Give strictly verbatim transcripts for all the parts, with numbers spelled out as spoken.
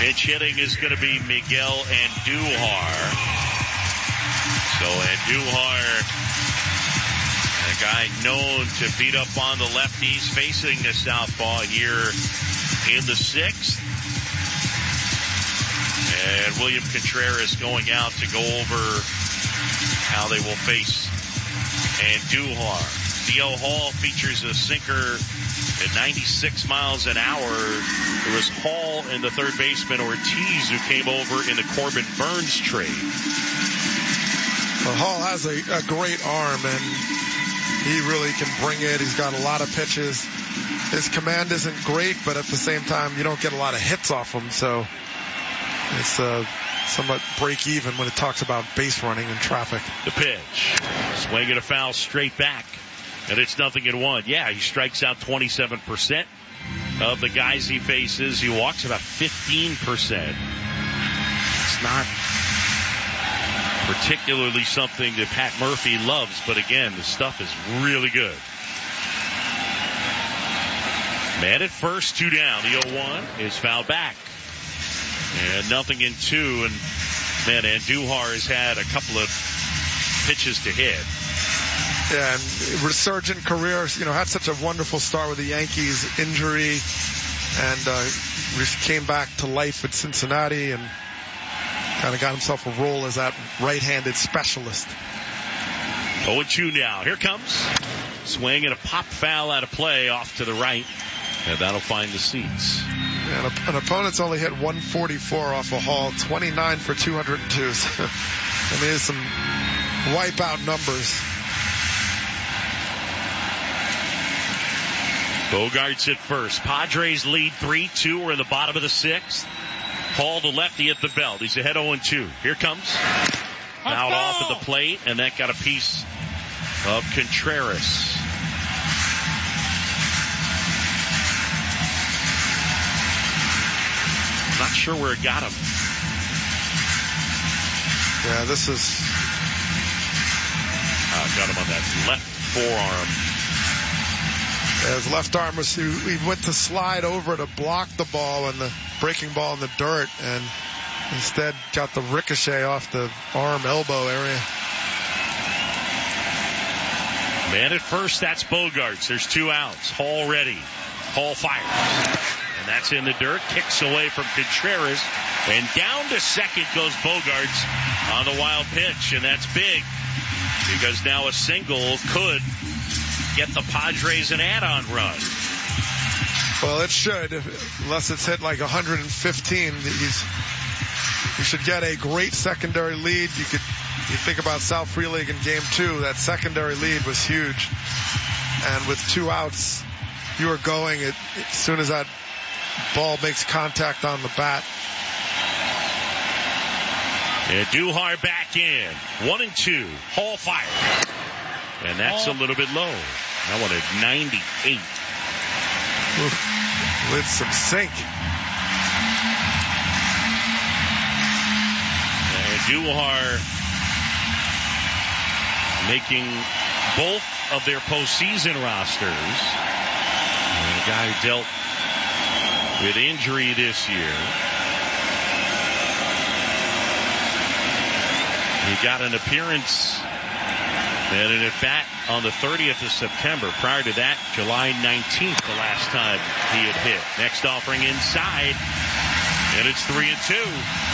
Pitch hitting is going to be Miguel Andujar. So Andujar, a guy known to beat up on the lefties, facing the southpaw here in the sixth. And William Contreras going out to go over how they will face Andujar. Theo Hall features a sinker at ninety-six miles an hour. It was Hall and the third baseman Ortiz who came over in the Corbin Burns trade. Well, Hall has a, a great arm, and he really can bring it. He's got a lot of pitches. His command isn't great, but at the same time, you don't get a lot of hits off him, so it's uh, somewhat break even when it talks about base running and traffic. The pitch. Swing and a foul straight back. And it's nothing in one. Yeah, he strikes out twenty-seven percent of the guys he faces. He walks about fifteen percent. It's not particularly something that Pat Murphy loves, but again, the stuff is really good. Man at first, two down. The oh one is fouled back. And nothing in two. And, man, Andujar has had a couple of pitches to hit. Yeah, and resurgent career, you know, had such a wonderful start with the Yankees, injury, and uh, just came back to life at Cincinnati and kind of got himself a role as that right-handed specialist. oh two now. Here comes. Swing and a pop foul out of play off to the right, and that'll find the seats. Yeah, an, an opponent's only hit one forty-four off a Hall, twenty-nine for two hundred two. So, I mean, there's some wipeout numbers. Bogarts at first. Padres lead three two. We're in the bottom of the sixth. Hall, the lefty at the belt. He's ahead oh two. Here comes. Out off at the plate, and that got a piece of Contreras. Not sure where it got him. Yeah, this is... Uh, got him on that left forearm. His left arm was, he went to slide over to block the ball and the breaking ball in the dirt, and instead got the ricochet off the arm elbow area. Man at first, that's Bogarts. There's two outs. Hall ready. Hall fires. And that's in the dirt. Kicks away from Contreras. And down to second goes Bogarts on the wild pitch. And that's big, because now a single could get the Padres an add-on run. Well, it should, unless it's hit like one hundred fifteen. He's, you should get a great secondary lead. You could, you think about South Free League in game two, that secondary lead was huge. And with two outs, you are going it, as soon as that ball makes contact on the bat. And Duhar back in. One and two. Hall fire. And that's a little bit low. That one at ninety-eight. Oof, with some sink. And Duhar making both of their postseason rosters. And a guy who dealt with injury this year. He got an appearance and an at-bat on the thirtieth of September. Prior to that, July nineteenth, the last time he had hit. Next offering inside, and it's three and two.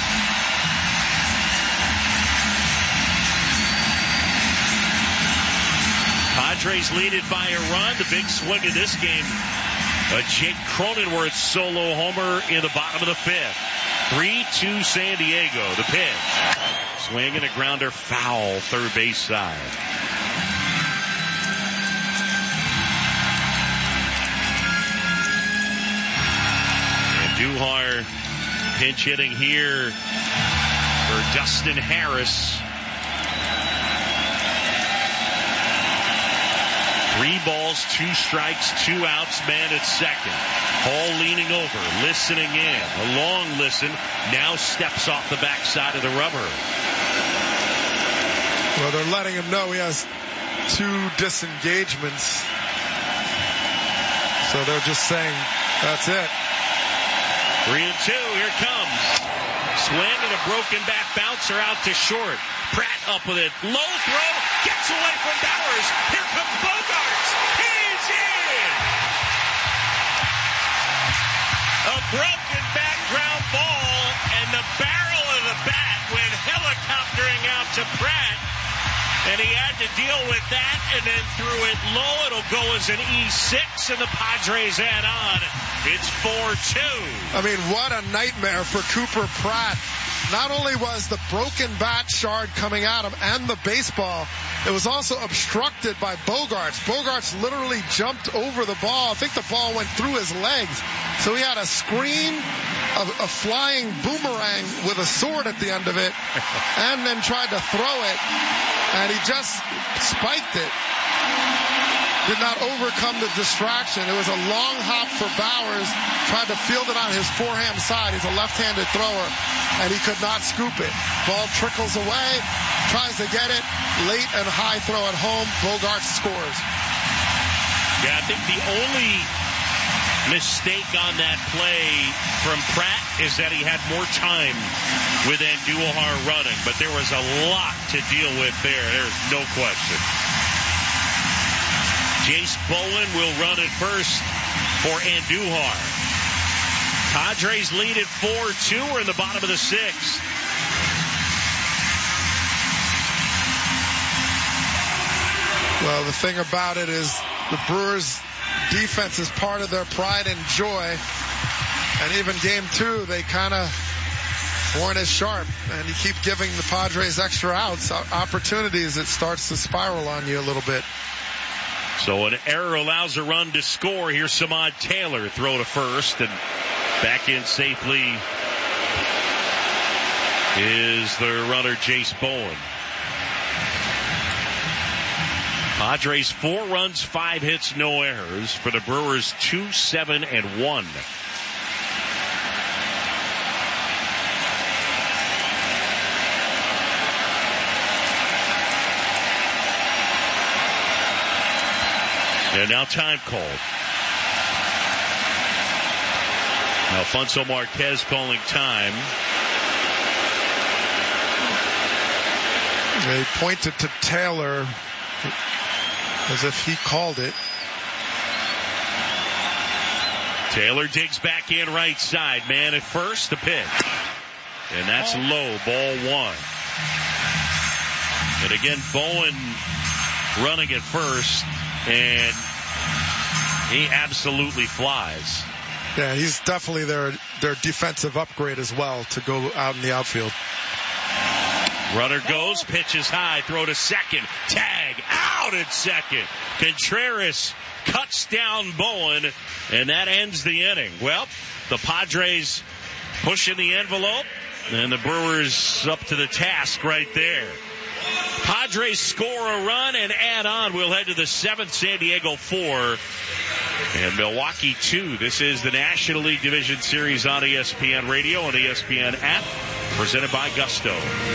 Padres lead it by a run. The big swing of this game, a Jake Cronenworth solo homer in the bottom of the fifth. three two San Diego. The pitch. Swing and a grounder foul, third base side. And Duhar pinch hitting here for Dustin Harris. Three balls, two strikes, two outs, man at second. Hall leaning over, listening in. A long listen, now steps off the backside of the rubber. Well, they're letting him know he has two disengagements. So they're just saying, that's it. Three and two. Here it comes. Swing and a broken back bouncer out to short. Pratt up with it. Low throw. Gets away from Bowers. Here comes Bogaerts. He's in. A broken back ground ball, and the barrel of the bat went helicoptering out to Pratt. And he had to deal with that and then threw it low. It'll go as an E six, and the Padres add on. It's four two. I mean, what a nightmare for Cooper Pratt. Not only was the broken bat shard coming at him and the baseball, it was also obstructed by Bogaerts. Bogaerts literally jumped over the ball. I think the ball went through his legs. So he had a screen, a, a flying boomerang with a sword at the end of it, and then tried to throw it, and he just spiked it. Did not overcome the distraction. It was a long hop for Bowers. Tried to field it on his forehand side. He's a left-handed thrower, and he could not scoop it. Ball trickles away. Tries to get it. Late and high throw at home. Bogaerts scores. Yeah, I think the only mistake on that play from Pratt is that he had more time with Andujar running, but there was a lot to deal with there. There's no question. Jace Bowen will run it first for Andujar. Padres lead at four two. We're in the bottom of the sixth. Well, the thing about it is the Brewers' defense is part of their pride and joy. And even game two, they kind of weren't as sharp. And you keep giving the Padres extra outs, opportunities, it starts to spiral on you a little bit. So an error allows a run to score. Here's Samad Taylor, throw to first, and back in safely is the runner Jace Bowen. Padres four runs, five hits, no errors. For the Brewers, two, seven, and one. And now time called. Alfonso Marquez calling time. They pointed to Taylor as if he called it. Taylor digs back in right side. Man at first, the pitch. And that's low, ball one. And again, Bowen running at first, and he absolutely flies. Yeah, he's definitely their their defensive upgrade as well to go out in the outfield. Runner goes, pitches high, throw to second, tag, out at second. Contreras cuts down Bowen, and that ends the inning. Well, the Padres pushing the envelope, and the Brewers up to the task right there. Padres score a run and add on. We'll head to the seventh, San Diego four, and Milwaukee two. This is the National League Division Series on E S P N Radio and E S P N app, presented by Gusto.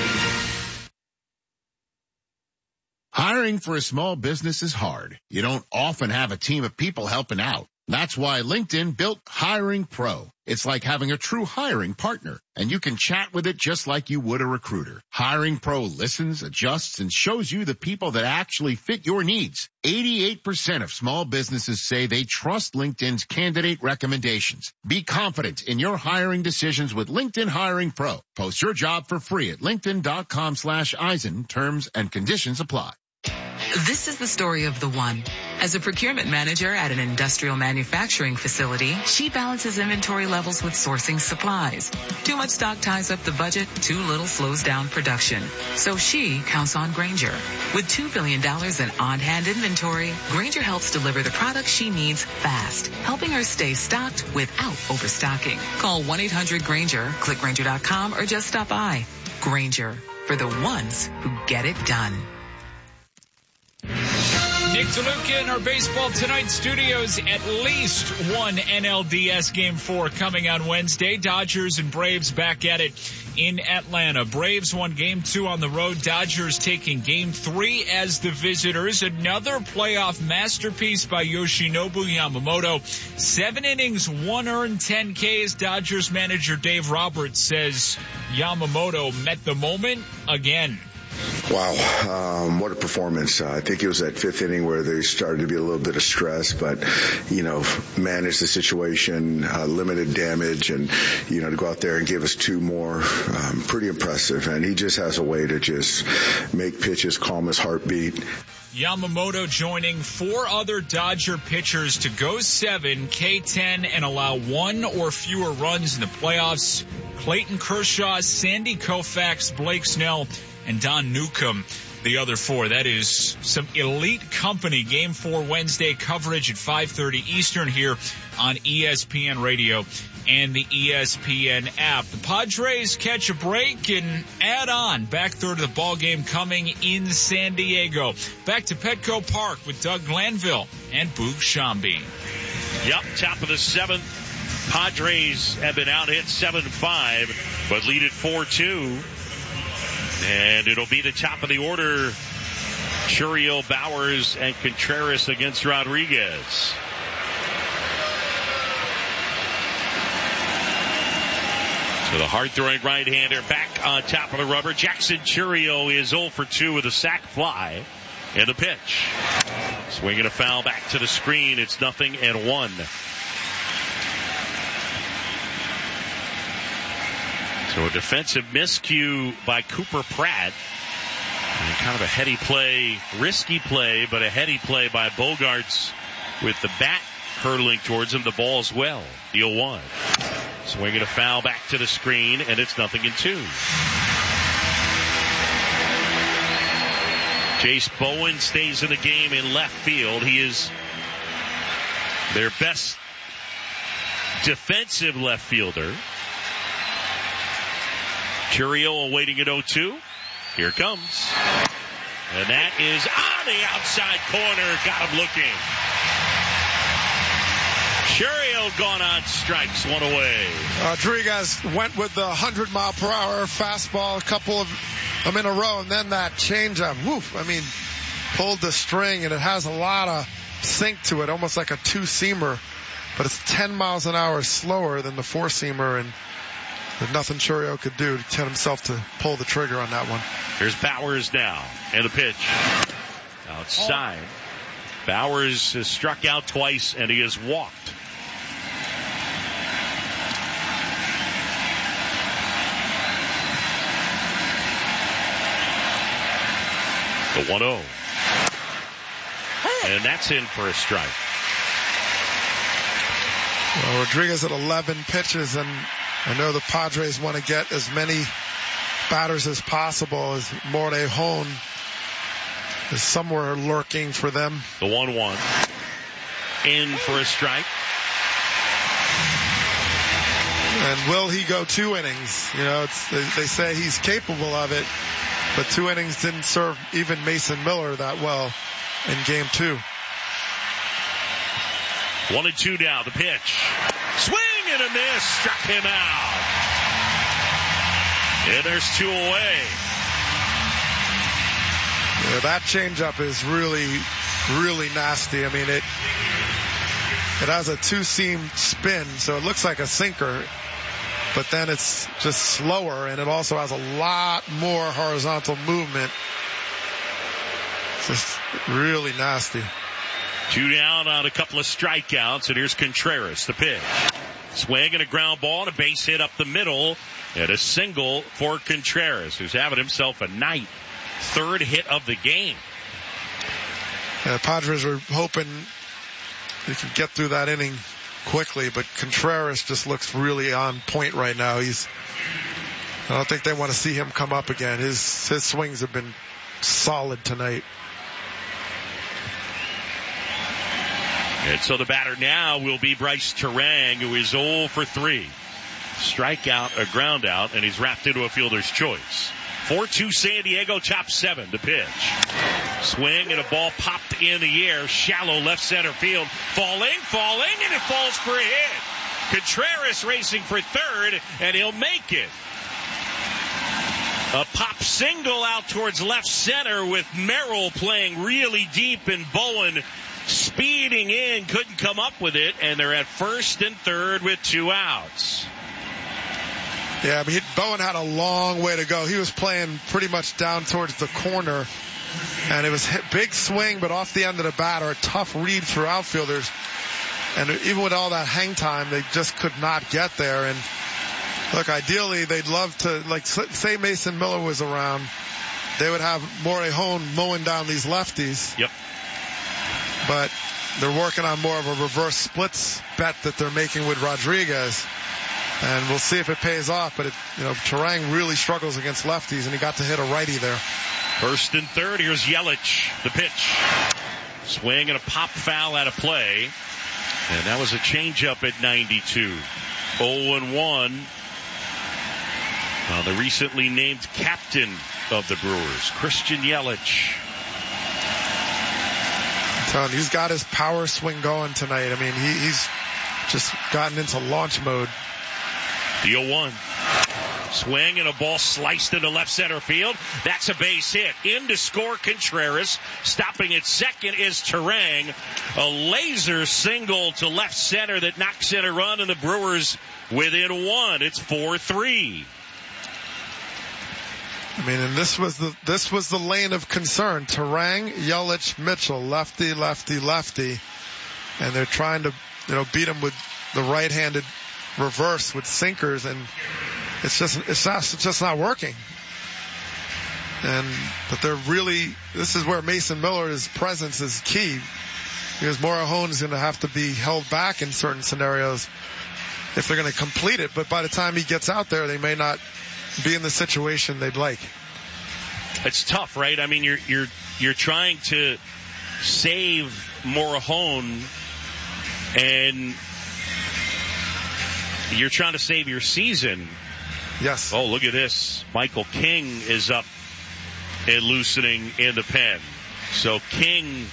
Hiring for a small business is hard. You don't often have a team of people helping out. That's why LinkedIn built Hiring Pro. It's like having a true hiring partner, and you can chat with it just like you would a recruiter. Hiring Pro listens, adjusts, and shows you the people that actually fit your needs. eighty-eight percent of small businesses say they trust LinkedIn's candidate recommendations. Be confident in your hiring decisions with LinkedIn Hiring Pro. Post your job for free at linkedin.com slash Eisen. Terms and conditions apply. This is the story of the one. As a procurement manager at an industrial manufacturing facility, she balances inventory levels with sourcing supplies. Too much stock ties up the budget, too little slows down production. So she counts on Grainger. With two billion dollars in on-hand inventory, Grainger helps deliver the products she needs fast, helping her stay stocked without overstocking. Call one eight hundred Grainger, click Grainger dot com, or just stop by. Grainger, for the ones who get it done. Nick DeLuca in our Baseball Tonight studios. At least one N L D S Game four coming on Wednesday. Dodgers and Braves back at it in Atlanta. Braves won Game two on the road. Dodgers taking Game three as the visitors. Another playoff masterpiece by Yoshinobu Yamamoto. Seven innings, one earned, ten Ks. Dodgers manager Dave Roberts says Yamamoto met the moment again. Wow, um, what a performance. Uh, I think it was that fifth inning where there started to be a little bit of stress, but, you know, managed the situation, uh, limited damage, and, you know, to go out there and give us two more, um, pretty impressive. And he just has a way to just make pitches calm his heartbeat. Yamamoto joining four other Dodger pitchers to go seven, K ten, and allow one or fewer runs in the playoffs. Clayton Kershaw, Sandy Koufax, Blake Snell, and Don Newcomb, the other four. That is some elite company. Game four Wednesday coverage at five thirty Eastern here on E S P N Radio and the E S P N app. The Padres catch a break and add on. Back third of the ball game coming in San Diego. Back to Petco Park with Doug Glanville and Boog Shambi. Yep, top of the seventh. Padres have been out hit seven five, but lead at four two. And it'll be the top of the order. Churiel, Bowers, and Contreras against Rodriguez. So the hard-throwing right-hander back on top of the rubber. Jackson Churiel is oh for two with a sac fly. And the pitch. Swinging a foul back to the screen. It's nothing and one. So a defensive miscue by Cooper Pratt. And kind of a heady play, risky play, but a heady play by Bogaerts with the bat hurtling towards him. The ball's well. The oh one. Swinging a foul back to the screen, and it's nothing and two. Jace Bowen stays in the game in left field. He is their best defensive left fielder. Churiel awaiting at oh two. Here it comes. And that is on the outside corner. Got him looking. Churiel gone on strikes, one away. Rodriguez went with the one hundred mile per hour fastball, a couple of them in a row, and then that changeup. Woof, I mean, pulled the string, and it has a lot of sink to it, almost like a two-seamer, but it's ten miles an hour slower than the four-seamer, and there's nothing Churiel could do to get himself to pull the trigger on that one. Here's Bowers now, and the pitch. Outside. Bowers has struck out twice, and he has walked. The one oh. And that's in for a strike. Well, Rodriguez at eleven pitches, and I know the Padres want to get as many batters as possible, as Morejon is somewhere lurking for them. The one one. In for a strike. And will he go two innings? You know, it's, they, they say he's capable of it, but two innings didn't serve even Mason Miller that well in game two. One and two now. The pitch. Swing and a miss. Struck him out. And there's two away. Yeah, that changeup is really, really nasty. I mean, it it has a two-seam spin, so it looks like a sinker, but then it's just slower, and it also has a lot more horizontal movement. It's just really nasty. Two down on a couple of strikeouts, and here's Contreras, the pitch. Swing and a ground ball and a base hit up the middle, and a single for Contreras, who's having himself a night. Third hit of the game. Yeah, Padres were hoping they could get through that inning quickly, but Contreras just looks really on point right now. He's, I don't think they want to see him come up again. His his swings have been solid tonight. And so the batter now will be Bryce Terang, who is oh for three. Strikeout, a ground out, and he's wrapped into a fielder's choice. four two San Diego, top seven, the pitch. Swing and a ball popped in the air. Shallow left center field. Falling, falling, and it falls for a hit. Contreras racing for third, and he'll make it. A pop single out towards left center with Merrill playing really deep and Bowen speeding in. Couldn't come up with it, and they're at first and third with two outs. Yeah, but he, Bowen had a long way to go. He was playing pretty much down towards the corner, and it was a big swing, but off the end of the bat, or a tough read for outfielders. And even with all that hang time, they just could not get there. And look, ideally, they'd love to, like, say Mason Miller was around, they would have Morejon mowing down these lefties. Yep. But they're working on more of a reverse splits bet that they're making with Rodriguez. And we'll see if it pays off. But, it, you know, Turang really struggles against lefties, and he got to hit a righty there. First and third, here's Yelich, the pitch. Swing and a pop foul out of play. And that was a changeup at ninety-two. oh and one. Uh, the recently named captain of the Brewers, Christian Yelich. I'm telling you, he's got his power swing going tonight. I mean, he, he's just gotten into launch mode. The oh one. Swing and a ball sliced into left center field. That's a base hit. In to score Contreras. Stopping at second is Turang. A laser single to left center that knocks in a run, and the Brewers within one. It's four three. I mean, and this was the this was the lane of concern. Turang, Yelich, Mitchell, lefty, lefty, lefty, and they're trying to, you know, beat him with the right-handed reverse with sinkers, and it's just it's not it's just not working. And but they're really this is where Mason Miller's presence is key, because Morejon is going to have to be held back in certain scenarios if they're going to complete it. But by the time he gets out there, they may not be in the situation they'd like. It's tough, right? I mean, you're you're you're trying to save Morejon, and you're trying to save your season. Yes. Oh, look at this. Michael King is up and loosening in the pen. So King,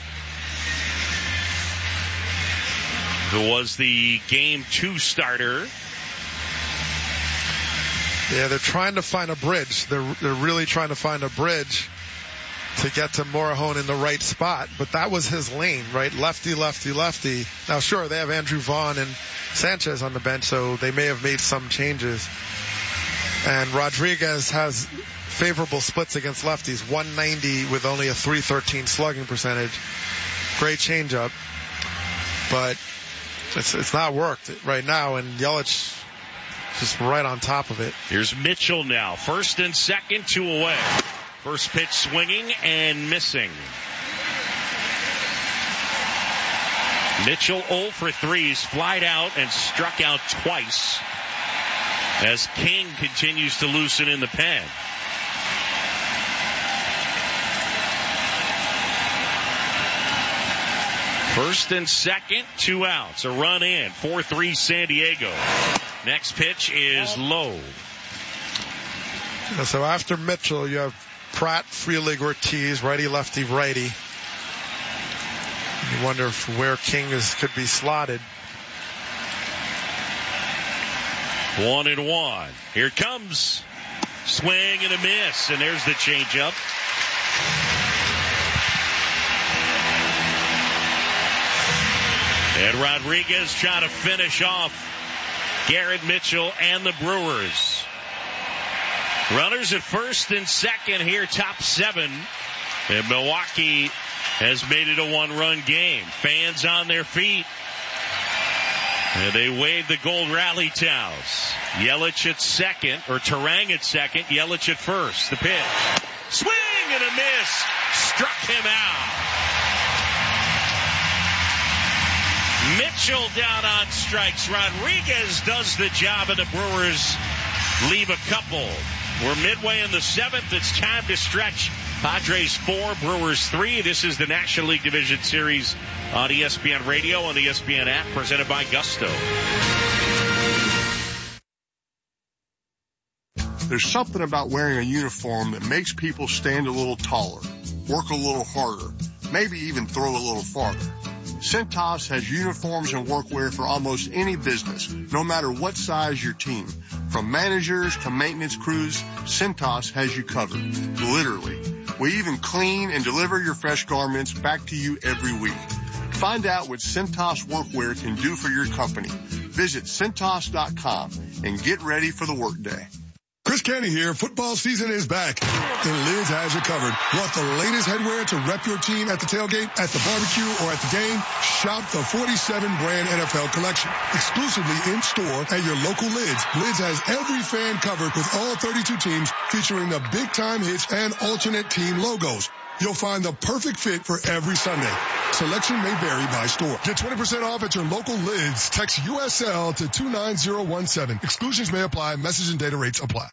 who was the game two starter. Yeah, they're trying to find a bridge. They're they're really trying to find a bridge to get to Morejon in the right spot. But that was his lane, right? Lefty, lefty, lefty. Now, sure, they have Andrew Vaughn and Sanchez on the bench, so they may have made some changes. And Rodriguez has favorable splits against lefties, one ninety with only a three thirteen slugging percentage. Great changeup. But it's it's not worked right now, and Yelich just right on top of it. Here's Mitchell now. First and second, two away. First pitch swinging and missing. Mitchell oh for three. He's flied out and struck out twice as King continues to loosen in the pen. First and second, two outs. A run in. four three San Diego. Next pitch is low. So after Mitchell, you have Pratt, Freelig, Ortiz, righty, lefty, righty. You wonder if where King is could be slotted. One and one. Here it comes. Swing and a miss, and there's the changeup. And Rodriguez trying to finish off Garrett Mitchell and the Brewers. Runners at first and second here, top seven. And Milwaukee has made it a one-run game. Fans on their feet. And they wave the gold rally towels. Yelich at second, or Turang at second, Yelich at first. The pitch. Swing and a miss. Struck him out. Mitchell down on strikes. Rodriguez does the job, and the Brewers leave a couple. We're midway in the seventh. It's time to stretch. Padres four, Brewers three. This is the National League Division Series on E S P N Radio and the E S P N app, presented by Gusto. There's something about wearing a uniform that makes people stand a little taller, work a little harder, maybe even throw a little farther. Cintas has uniforms and workwear for almost any business, no matter what size your team. From managers to maintenance crews, Cintas has you covered. Literally. We even clean and deliver your fresh garments back to you every week. Find out what Cintas workwear can do for your company. Visit Cintas dot com and get ready for the workday. Chris Canty here. Football season is back, and Lids has you covered. Want the latest headwear to rep your team at the tailgate, at the barbecue, or at the game? Shop the forty-seven brand N F L collection, exclusively in store at your local Lids. Lids has every fan covered with all thirty-two teams, featuring the big-time hits and alternate team logos. You'll find the perfect fit for every Sunday. Selection may vary by store. Get twenty percent off at your local Lids. Text U S L to two nine zero one seven. Exclusions may apply. Message and data rates apply.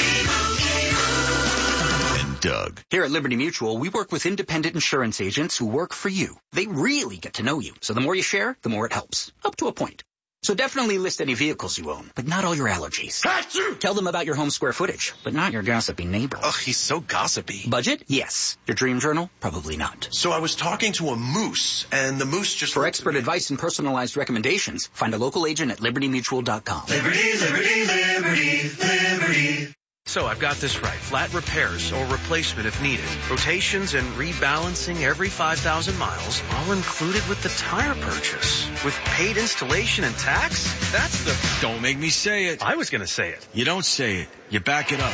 And Doug. Here at Liberty Mutual, we work with independent insurance agents who work for you. They really get to know you. So the more you share, the more it helps. Up to a point. So definitely list any vehicles you own, but not all your allergies. Achoo! Tell them about your home square footage, but not your gossipy neighbor. Ugh, he's so gossipy. Budget? Yes. Your dream journal? Probably not. So I was talking to a moose, and the moose just... For expert advice and personalized recommendations, find a local agent at liberty mutual dot com. Liberty, liberty, liberty, liberty. So I've got this right. Flat repairs or replacement if needed. Rotations and rebalancing every five thousand miles, all included with the tire purchase. With paid installation and tax? That's the... Don't make me say it. I was going to say it. You don't say it. You back it up.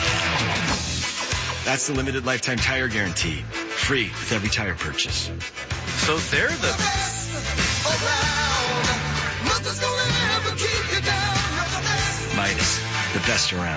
That's the limited lifetime tire guarantee. Free with every tire purchase. So they're the... Midas, the best around.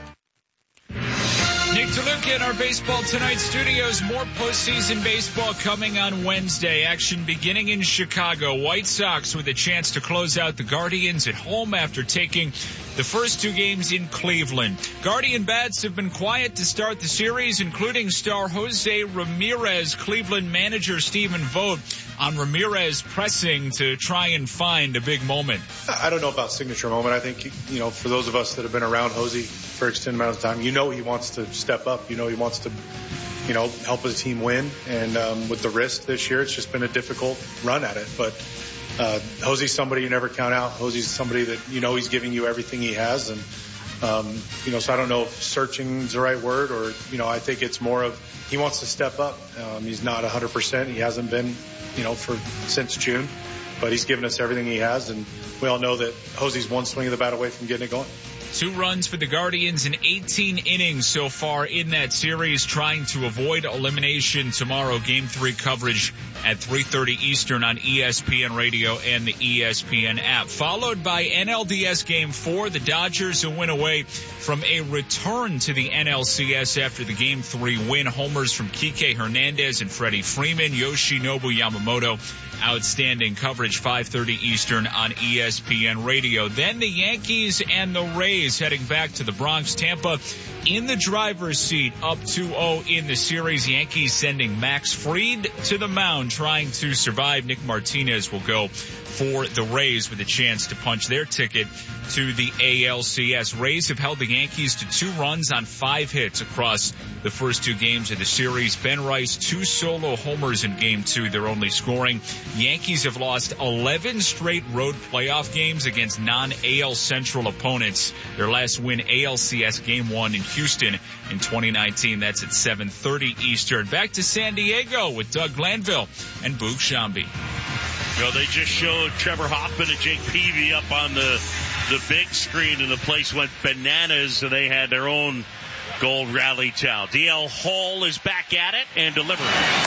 Nick DeLuca in our Baseball Tonight studios. More postseason baseball coming on Wednesday. Action beginning in Chicago. White Sox with a chance to close out the Guardians at home after taking the first two games in Cleveland. Guardian bats have been quiet to start the series, including star Jose Ramirez. Cleveland manager Stephen Vogt on Ramirez pressing to try and find a big moment. I don't know about signature moment. I think, you know, for those of us that have been around Jose for an extended amount of time, you know he wants to step up. You know he wants to, you know, help his team win. And um, with the wrist this year, it's just been a difficult run at it. But uh, Jose's somebody you never count out. Jose's somebody that, you know, he's giving you everything he has. And, um, you know, so I don't know if searching is the right word or, you know, I think it's more of he wants to step up. Um, he's not one hundred percent. He hasn't been, you know, for since June. But he's given us everything he has. And we all know that Jose's one swing of the bat away from getting it going. Two runs for the Guardians in eighteen innings so far in that series, trying to avoid elimination tomorrow. Game three coverage at three thirty Eastern on E S P N Radio and the E S P N app. Followed by N L D S Game four, the Dodgers a win away from a return to the N L C S after the Game three win. Homers from Kike Hernandez and Freddie Freeman. Yoshinobu Yamamoto. Outstanding coverage, five thirty Eastern on E S P N Radio. Then the Yankees and the Rays heading back to the Bronx. Tampa in the driver's seat, up two oh in the series. Yankees sending Max Fried to the mound, trying to survive. Nick Martinez will go for the Rays with a chance to punch their ticket to the A L C S. Rays have held the Yankees to two runs on five hits across the first two games of the series. Ben Rice, two solo homers in game two, their only scoring. Yankees have lost eleven straight road playoff games against non-A L Central opponents. Their last win, A L C S Game one in Houston in twenty nineteen. That's at seven thirty Eastern. Back to San Diego with Doug Glanville and Boog Shambi. You know, they just showed Trevor Hoffman and Jake Peavy up on the the big screen, and the place went bananas, and they had their own gold rally towel. D L Hall is back at it and delivering.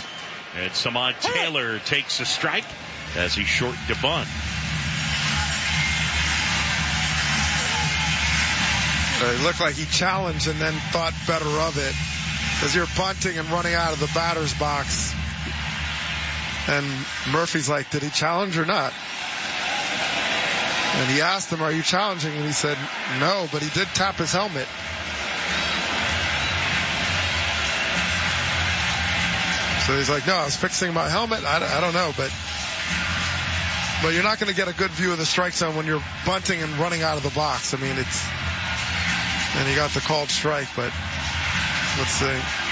And Samad Taylor takes a strike as he shortened a bunt. It looked like he challenged and then thought better of it, because you're bunting and running out of the batter's box. And Murphy's like, did he challenge or not? And he asked him, are you challenging? And he said, no, but he did tap his helmet. So he's like, no, I was fixing my helmet. I, I don't know, but but you're not going to get a good view of the strike zone when you're bunting and running out of the box. I mean, it's And he got the called strike, but let's see.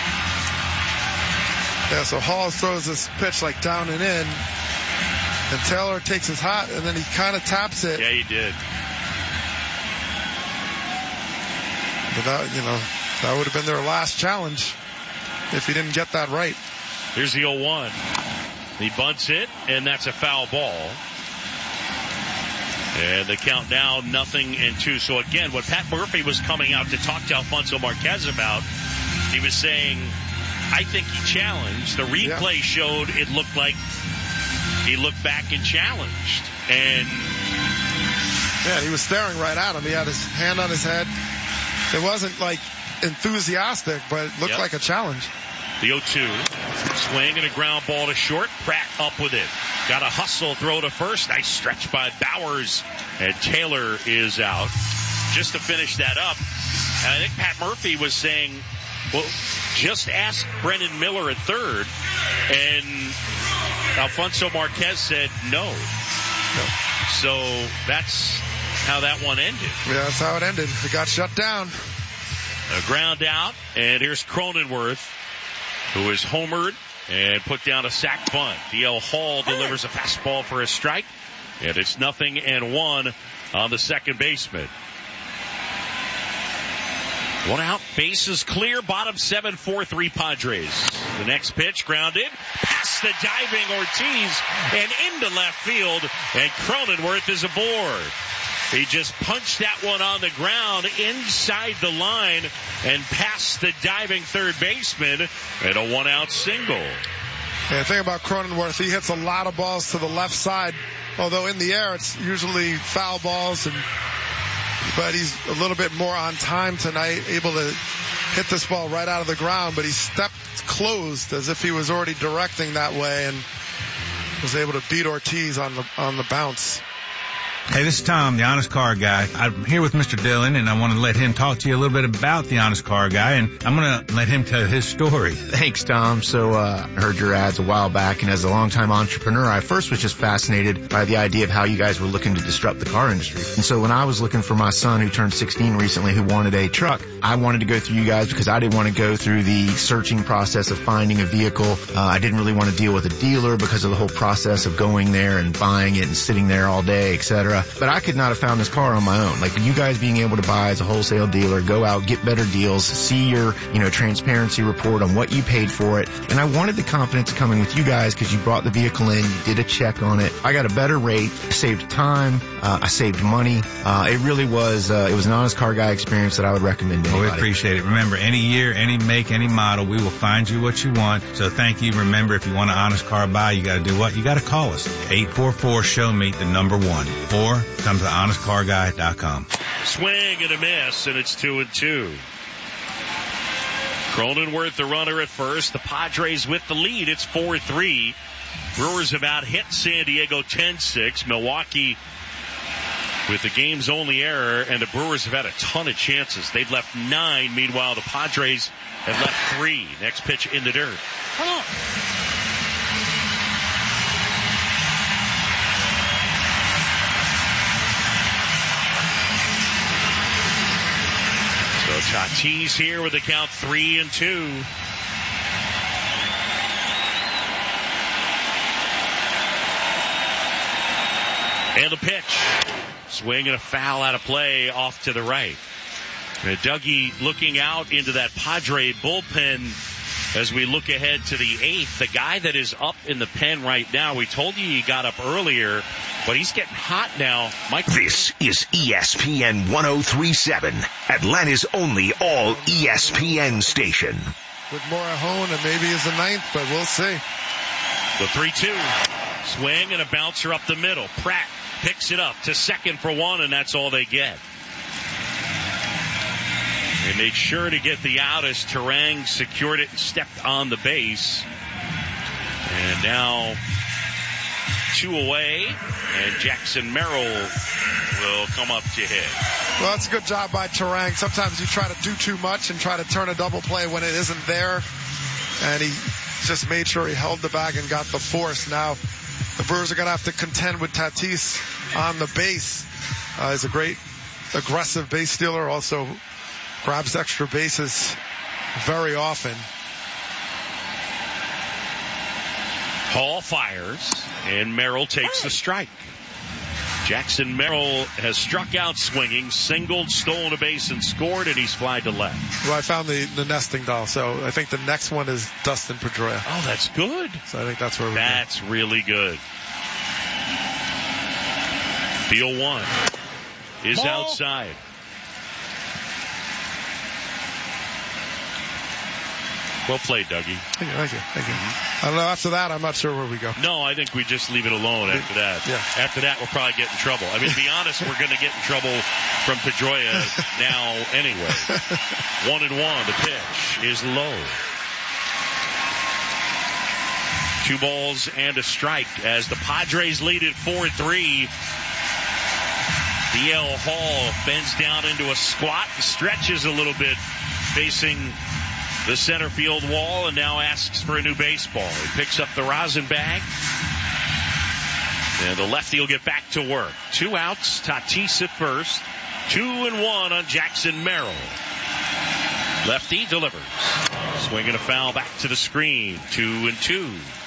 Yeah, so Hall throws this pitch like down and in, and Taylor takes his hat, and then he kind of taps it. Yeah, he did. But that, you know, that would have been their last challenge if he didn't get that right. Here's the oh one. He bunts it, and that's a foul ball. And the count now, nothing and two. So again, what Pat Murphy was coming out to talk to Alfonso Marquez about, he was saying, I think he challenged. The replay yeah. showed it looked like he looked back and challenged. And yeah, he was staring right at him. He had his hand on his head. It wasn't like enthusiastic, but it looked yep. like a challenge. The oh two. Swing and a ground ball to short. Pratt up with it. Got a hustle throw to first. Nice stretch by Bowers. And Taylor is out. Just to finish that up, I think Pat Murphy was saying, well, just ask Brendan Miller at third. And Alfonso Marquez said no. no. So that's how that one ended. Yeah, that's how it ended. It got shut down. A ground out. And here's Cronenworth, who is homered and put down a sac bunt. D L Hall delivers a fastball for a strike, and it's nothing and one on the second baseman. One out, bases clear, bottom seven, four three Padres. The next pitch grounded, past the diving Ortiz and into left field, and Cronenworth is aboard. He just punched that one on the ground inside the line and past the diving third baseman and a one-out single. Yeah, the thing about Cronenworth, he hits a lot of balls to the left side, although in the air it's usually foul balls, and but he's a little bit more on time tonight, able to hit this ball right out of the ground, but he stepped closed as if he was already directing that way and was able to beat Ortiz on the on the bounce. Hey, this is Tom, the Honest Car Guy. I'm here with Mister Dillon, and I want to let him talk to you a little bit about the Honest Car Guy, and I'm going to let him tell his story. Thanks, Tom. So uh, I heard your ads a while back, and as a longtime entrepreneur, I first was just fascinated by the idea of how you guys were looking to disrupt the car industry. And so when I was looking for my son, who turned sixteen recently, who wanted a truck, I wanted to go through you guys because I didn't want to go through the searching process of finding a vehicle. Uh, I didn't really want to deal with a dealer because of the whole process of going there and buying it and sitting there all day, et cetera. But I could not have found this car on my own. Like you guys being able to buy as a wholesale dealer, go out, get better deals, see your, you know, transparency report on what you paid for it. And I wanted the confidence of coming with you guys because you brought the vehicle in, you did a check on it. I got a better rate, I saved time, uh, I saved money. Uh, it really was, uh, it was an Honest Car Guy experience that I would recommend to anybody. Well, we appreciate it. Remember, any year, any make, any model, we will find you what you want. So thank you. Remember, if you want an Honest Car Buy, you got to do what? You got to call us. eight four four, show me the number one. Or come to honest car guy dot com. Swing and a miss, and it's two and two. Cronenworth, the runner at first. The Padres with the lead. It's four three. Brewers have out hit San Diego ten six. Milwaukee with the game's only error, and the Brewers have had a ton of chances. They've left nine. Meanwhile, the Padres have left three. Next pitch in the dirt. Come on. So Tatis here with the count three and two. And the pitch. Swing and a foul out of play off to the right. And Dougie looking out into that Padre bullpen as we look ahead to the eighth. The guy that is up in the pen right now, we told you he got up earlier, but he's getting hot now. Mike. This is E S P N ten thirty-seven, Atlanta's only all E S P N station. With Morahone, and maybe is the ninth, but we'll see. The three two. Swing and a bouncer up the middle. Pratt picks it up to second for one, and that's all they get. They made sure to get the out as Terang secured it and stepped on the base. And now two away, and Jackson Merrill will come up to hit. Well, that's a good job by Terang. Sometimes you try to do too much and try to turn a double play when it isn't there. And he just made sure he held the bag and got the force. Now the Brewers are going to have to contend with Tatis on the base. Uh, he's a great aggressive base stealer, also grabs extra bases very often. Hall fires, and Merrill takes the strike. Jackson Merrill has struck out swinging, singled, stolen a base, and scored, and he's flied to left. Well, I found the, the nesting doll, so I think the next one is Dustin Pedroia. Oh, that's good. So I think that's where we're That's going. really good. The oh one is Ball. outside. Well played, Dougie. Thank you, thank you, thank you. I don't know, after that, I'm not sure where we go. No, I think we just leave it alone after that. Yeah. After that, we'll probably get in trouble. I mean, to be honest, we're going to get in trouble from Pedroia now anyway. One and one. The pitch is low. Two balls and a strike as the Padres lead it four three. D L Hall bends down into a squat, stretches a little bit, facing the center field wall, and now asks for a new baseball. He picks up the rosin bag, and the lefty will get back to work. Two outs, Tatis at first, two and one on Jackson Merrill. Lefty delivers. Swinging a foul back to the screen, two and two.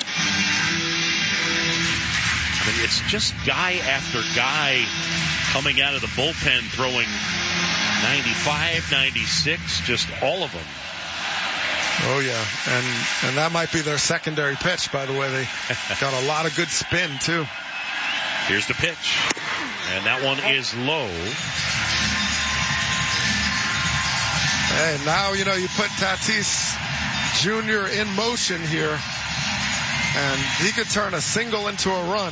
I mean, it's just guy after guy coming out of the bullpen throwing ninety-five, ninety-six, just all of them. Oh, yeah. And and that might be their secondary pitch, by the way. They got a lot of good spin, too. Here's the pitch. And that one is low. Hey, now, you know, you put Tatis Junior in motion here, and he could turn a single into a run.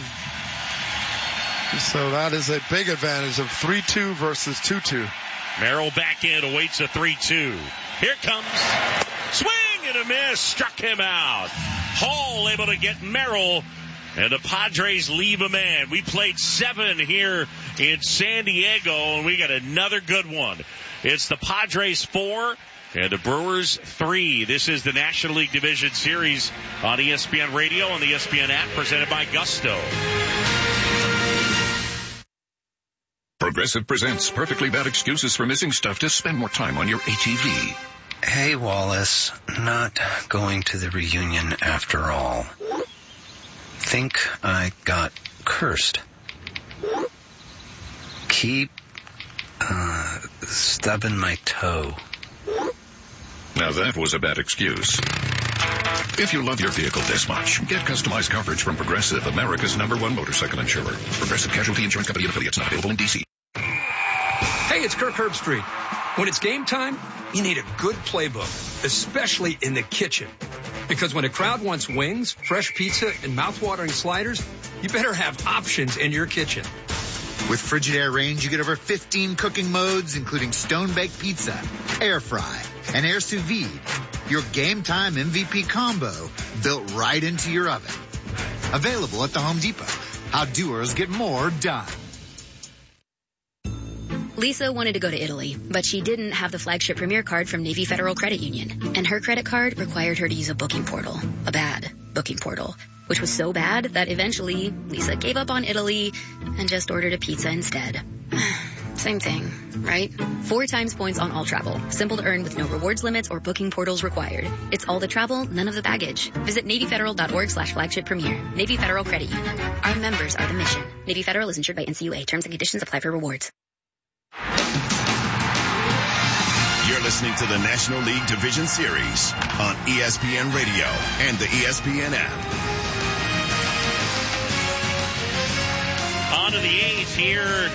So that is a big advantage of three two versus two two. Merrill back in, awaits a three two. Here it comes. Swing and a miss. Struck him out. Hall able to get Merrill, and the Padres leave a man. We played seven here in San Diego, and we got another good one. It's the Padres four and the Brewers three. This is the National League Division Series on E S P N Radio and the E S P N app, presented by Gusto. Progressive presents Perfectly Bad Excuses for Missing Stuff to Spend More Time on Your A T V. Hey, Wallace, not going to the reunion after all. Think I got cursed. Keep, uh, stubbing my toe. Now that was a bad excuse. If you love your vehicle this much, get customized coverage from Progressive, America's number one motorcycle insurer. Progressive Casualty Insurance Company and affiliates, not available in D C. Hey, it's Kirk Herbstreit. When it's game time, you need a good playbook, especially in the kitchen. Because when a crowd wants wings, fresh pizza, and mouth-watering sliders, you better have options in your kitchen. With Frigidaire range, you get over fifteen cooking modes, including stone-baked pizza, air fry, and air sous vide. Your game time M V P combo built right into your oven. Available at the Home Depot. How doers get more done. Lisa wanted to go to Italy, but she didn't have the flagship Premier card from Navy Federal Credit Union. And her credit card required her to use a booking portal. A bad booking portal. Which was so bad that eventually Lisa gave up on Italy and just ordered a pizza instead. Same thing, right? Four times points on all travel. Simple to earn with no rewards limits or booking portals required. It's all the travel, none of the baggage. Visit NavyFederal.org slash flagship premier. Navy Federal Credit Union. Our members are the mission. Navy Federal is insured by N C U A. Terms and conditions apply for rewards. You're listening to the National League Division Series on E S P N Radio and the E S P N app. On to the eighth here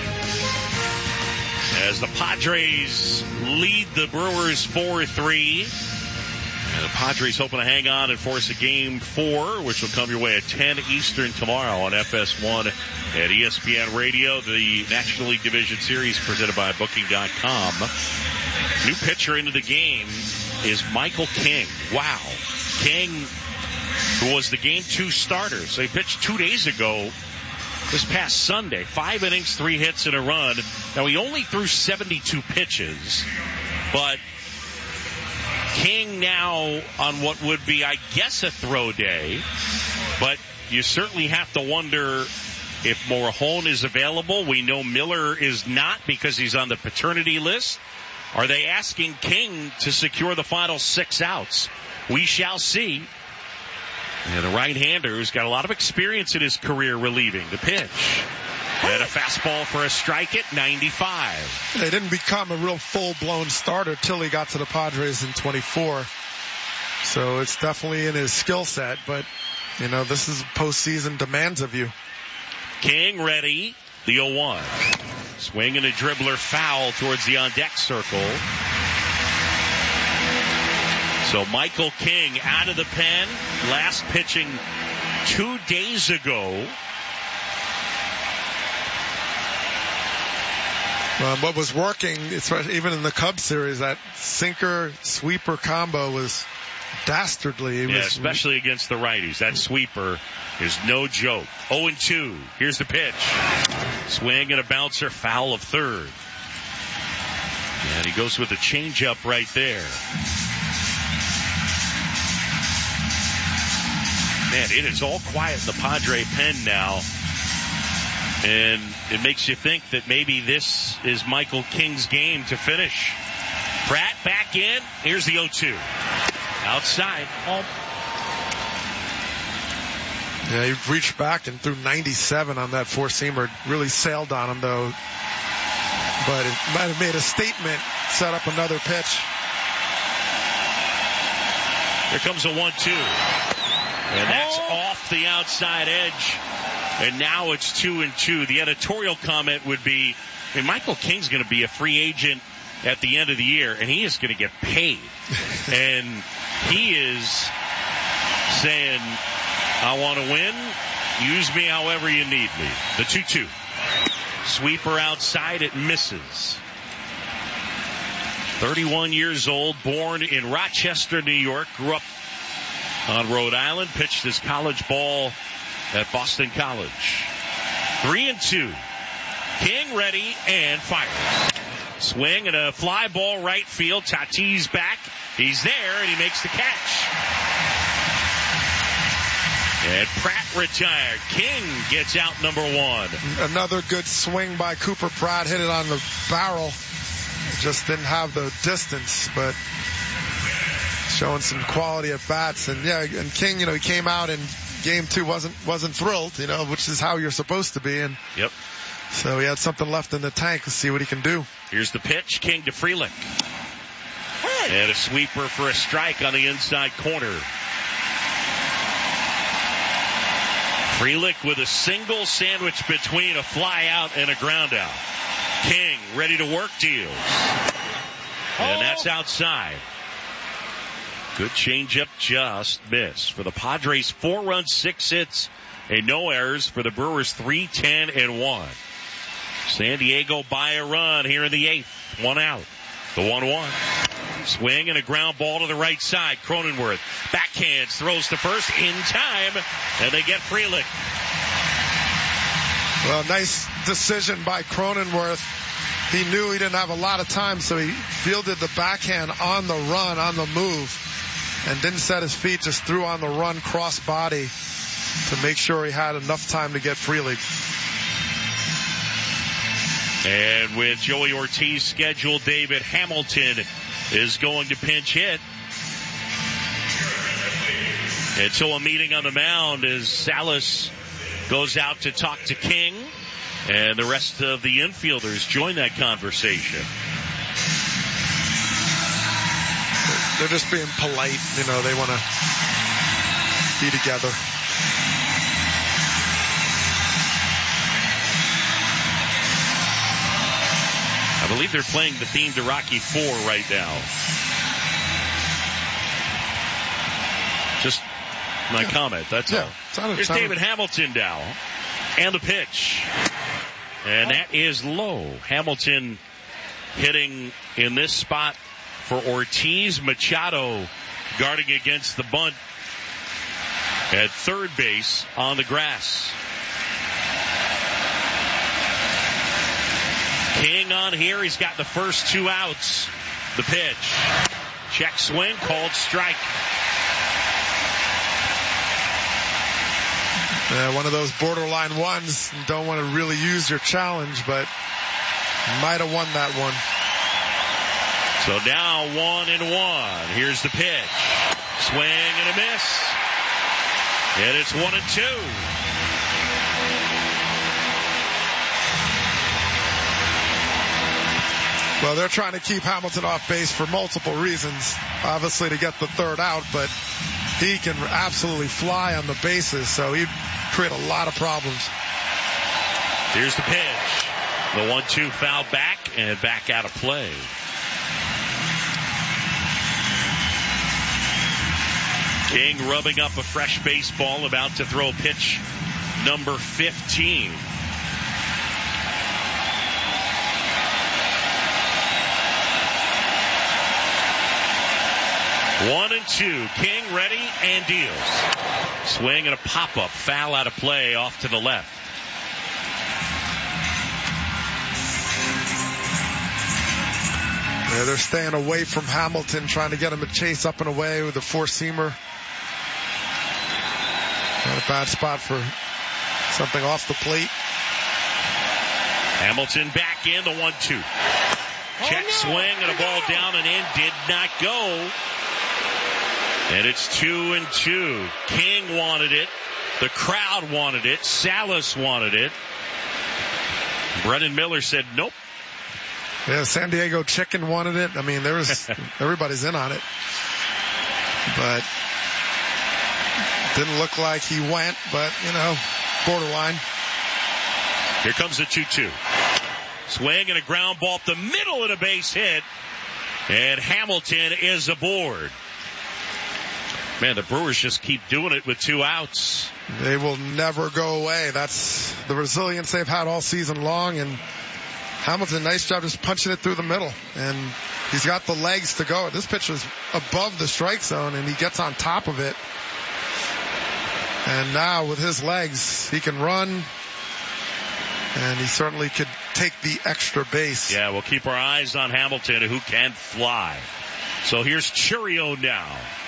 as the Padres lead the Brewers four three. And the Padres hoping to hang on and force a game four, which will come your way at ten Eastern tomorrow on F S one at E S P N Radio. The National League Division Series presented by Booking dot com. New pitcher into the game is Michael King. Wow. King, who was the game two starter. So he pitched two days ago, this past Sunday. Five innings, three hits, and a run. Now, he only threw seventy-two pitches, but King now on what would be, I guess, a throw day. But you certainly have to wonder if Morejon is available. We know Miller is not because he's on the paternity list. Are they asking King to secure the final six outs? We shall see. And the right-hander who's got a lot of experience in his career relieving. The pitch. And a fastball for a strike at ninety-five. They didn't become a real full-blown starter till he got to the Padres in twenty-four. So it's definitely in his skill set, but, you know, this is postseason demands of you. King ready. The oh one. Swing and a dribbler foul towards the on-deck circle. So Michael King out of the pen. Last pitching two days ago. Um, what was working, especially even in the Cubs series, that sinker-sweeper combo was dastardly. It yeah, was, especially against the righties. That sweeper is no joke. oh and two. Here's the pitch. Swing and a bouncer, foul of third. And he goes with a changeup right there. Man, it is all quiet in the Padre pen now. And it makes you think that maybe this is Michael King's game to finish. Pratt back in. Here's the oh two. Outside. Oh. Yeah, he reached back and threw ninety-seven on that four-seamer. Really sailed on him, though. But it might have made a statement, set up another pitch. Here comes a one two. And that's oh. off the outside edge. And now it's two and two. The editorial comment would be, I mean, Michael King's going to be a free agent at the end of the year, and he is going to get paid. And he is saying, I want to win. Use me however you need me. The two two. Sweeper outside. It misses. thirty-one years old, born in Rochester, New York. Grew up on Rhode Island. Pitched his college ball at Boston College. Three and two. King ready and fires. Swing and a fly ball right field. Tatis back. He's there and he makes the catch. And Pratt retired. King gets out number one. Another good swing by Cooper Pratt. Hit it on the barrel. Just didn't have the distance, but showing some quality at bats. And yeah, and King, you know, he came out in game two, wasn't wasn't thrilled, you know, which is how you're supposed to be. And yep. So he had something left in the tank to see what he can do. Here's the pitch. King to Frelick. And a sweeper for a strike on the inside corner. Frelick with a single sandwich between a fly out and a ground out. King ready to work deals. And that's outside. Good changeup, just missed. For the Padres, four runs, six hits, and no errors. For the Brewers, three, ten, and one. San Diego by a run here in the eighth. One out. The one one. Swing and a ground ball to the right side. Cronenworth backhands, throws to first in time, and they get Frelick. Well, nice decision by Cronenworth. He knew he didn't have a lot of time, so he fielded the backhand on the run, on the move, and didn't set his feet, just threw on the run cross body to make sure he had enough time to get Frelick. And with Joey Ortiz scheduled, David Hamilton is going to pinch hit. Until a meeting on the mound as Salas goes out to talk to King, and the rest of the infielders join that conversation. They're just being polite, you know, they want to be together. I believe they're playing the theme to Rocky four right now. Just my yeah. comment, that's yeah. all. Here's David Hamilton now. And the pitch. And that is low. Hamilton hitting in this spot for Ortiz. Machado guarding against the bunt at third base on the grass. King on here. He's got the first two outs. The pitch. Check swing, called strike. Uh, one of those borderline ones. You don't want to really use your challenge, but might have won that one. So now one and one. Here's the pitch. Swing and a miss. And it's one and two. Well, they're trying to keep Hamilton off base for multiple reasons. Obviously to get the third out, but he can absolutely fly on the bases, so he'd create a lot of problems. Here's the pitch. The one two foul back and back out of play. King rubbing up a fresh baseball, about to throw pitch number fifteen. One and two. King ready and deals. Swing and a pop-up. Foul out of play off to the left. Yeah, they're staying away from Hamilton, trying to get him to chase up and away with a four-seamer. Not a bad spot for something off the plate. Hamilton back in the one two. Check oh, no. Swing and a ball down and in. Did not go. And it's two and two. King wanted it. The crowd wanted it. Salas wanted it. Brennan Miller said nope. Yeah, San Diego Chicken wanted it. I mean, there was everybody's in on it. But didn't look like he went, but, you know, borderline. Here comes the two two. Swing and a ground ball up the middle of the base hit. And Hamilton is aboard. Man, the Brewers just keep doing it with two outs. They will never go away. That's the resilience they've had all season long. And Hamilton, nice job just punching it through the middle. And he's got the legs to go. This pitch was above the strike zone, and he gets on top of it. And now with his legs, he can run. And he certainly could take the extra base. Yeah, we'll keep our eyes on Hamilton, who can fly. So here's Churio now.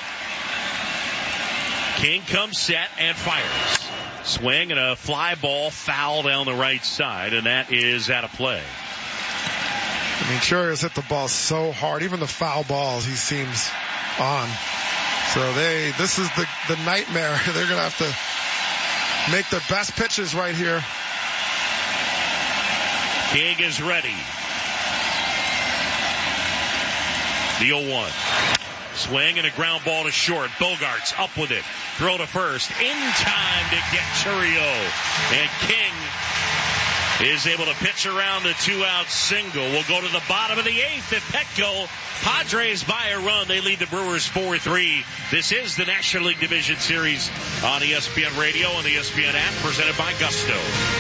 King comes set and fires. Swing and a fly ball foul down the right side, and that is out of play. I mean, Churio's hit the ball so hard. Even the foul balls, he seems on. So they, this is the, the nightmare. They're going to have to make their best pitches right here. King is ready. The oh one. Swing and a ground ball to short. Bogarts up with it. Throw to first. In time to get Churio. And King is able to pitch around the two-out single. We'll go to the bottom of the eighth at Petco. Padres by a run. They lead the Brewers four three. This is the National League Division Series on E S P N Radio and the E S P N app, presented by Gusto.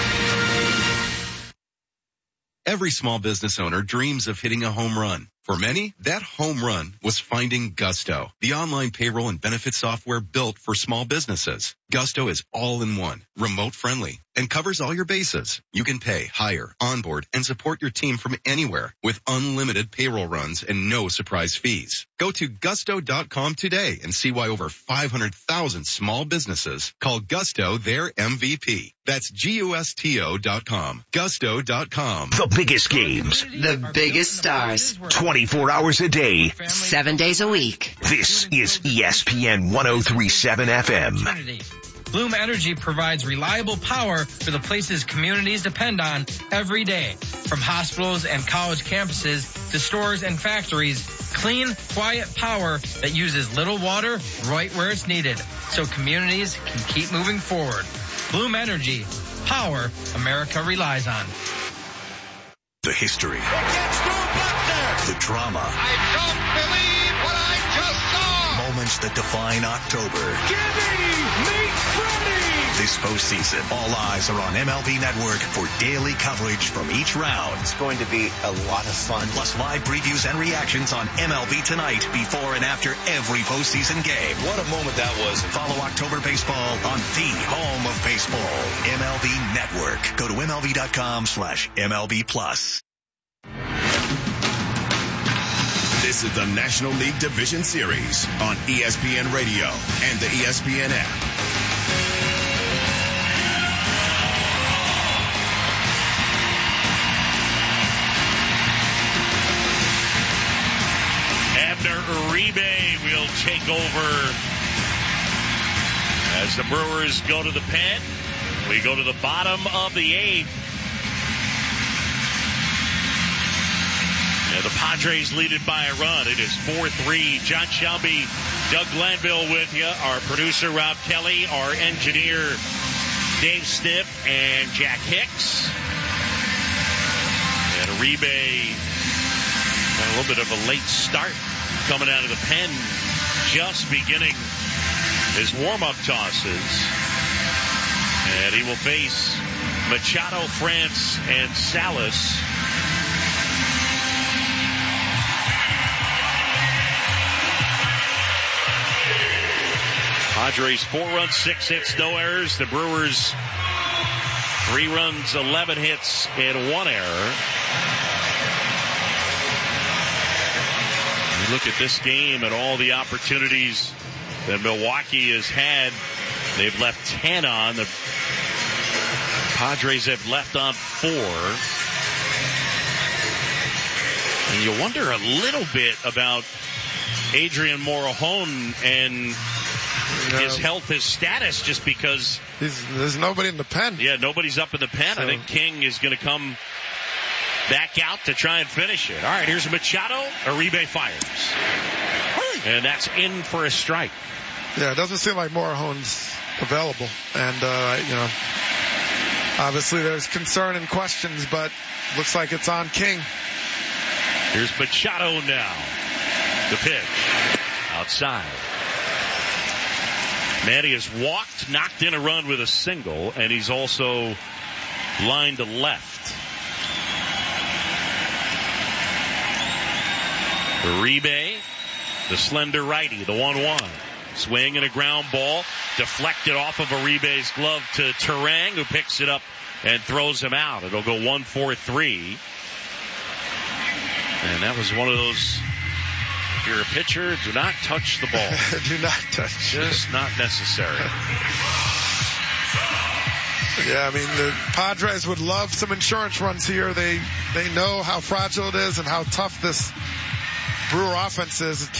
Every small business owner dreams of hitting a home run. For many, that home run was finding Gusto, the online payroll and benefit software built for small businesses. Gusto is all-in-one, remote-friendly, and covers all your bases. You can pay, hire, onboard, and support your team from anywhere with unlimited payroll runs and no surprise fees. Go to gusto dot com today and see why over five hundred thousand small businesses call Gusto their M V P. That's G U S T O dot com. Gusto dot com. The biggest games. The biggest stars. twenty-four hours a day. Seven days a week. This is E S P N one oh three point seven F M. Bloom Energy provides reliable power for the places communities depend on every day. From hospitals and college campuses to stores and factories, clean, quiet power that uses little water right where it's needed, so communities can keep moving forward. Bloom Energy, power America relies on. The history. The drama. I don't believe what I just saw. Moments that define October. Gibby meets Freddie. This postseason, all eyes are on M L B Network for daily coverage from each round. It's going to be a lot of fun. Plus live previews and reactions on M L B Tonight before and after every postseason game. What a moment that was. Follow October baseball on the home of baseball, M L B Network. Go to M L B dot com slash M L B plus. This is the National League Division Series on E S P N Radio and the E S P N app. Abner Uribe will take over as the Brewers go to the pen. We go to the bottom of the eighth. And the Padres lead it by a run. It is four three. John Shelby, Doug Glanville with you. Our producer, Rob Kelly. Our engineer, Dave Stiff and Jack Hicks. And Uribe got a little bit of a late start coming out of the pen, just beginning his warm-up tosses. And he will face Machado, France, and Salas. Padres four runs, six hits, no errors. The Brewers three runs, eleven hits, and one error. You look at this game and all the opportunities that Milwaukee has had. They've left ten on. The Padres have left on four. And you wonder a little bit about Adrian Morejon and You know, his health, his status, just because he's, there's nobody in the pen. Yeah, nobody's up in the pen. So. I think King is going to come back out to try and finish it. All right, here's Machado. Uribe fires. And that's in for a strike. Yeah, it doesn't seem like Morejon's available. And, uh, you know, obviously there's concern and questions, but looks like it's on King. Here's Machado now. The pitch. Outside. Manny has walked, knocked in a run with a single, and he's also lined to left. Uribe, the slender righty, the one one. Swing and a ground ball, deflected off of Uribe's glove to Turang, who picks it up and throws him out. It'll go one four three. And that was one of those, if you're a pitcher, do not touch the ball. Do not touch. Just not necessary. Yeah, I mean, the Padres would love some insurance runs here. They they know how fragile it is and how tough this Brewer offense is.